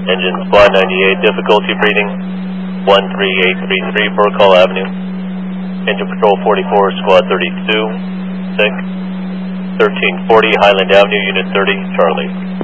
Engine Squad 98, difficulty reading 13833 Burkall Avenue. Engine Patrol 44, Squad 32, sick. 1340 Highland Avenue, Unit 30, Charlie.